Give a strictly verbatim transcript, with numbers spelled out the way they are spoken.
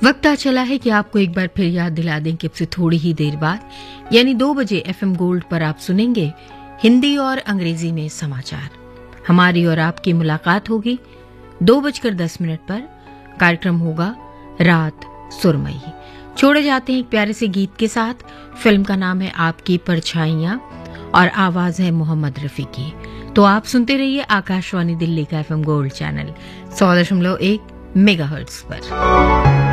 वक्त आ चला है कि आपको एक बार फिर याद दिला दें कि अब से थोड़ी ही देर बाद यानी दो बजे एफएम गोल्ड पर आप सुनेंगे हिंदी और अंग्रेजी में समाचार। हमारी और आपकी मुलाकात होगी दो बजकर दस मिनट पर। कार्यक्रम होगा रात सुरमई। छोड़े जाते हैं एक प्यारे से गीत के साथ। फिल्म का नाम है आपकी परछाइयां और आवाज है मोहम्मद रफी की। तो आप सुनते रहिए आकाशवाणी दिल्ली का एफएम गोल्ड चैनल सौ दशमलव एक मेगाहर्ट्ज पर।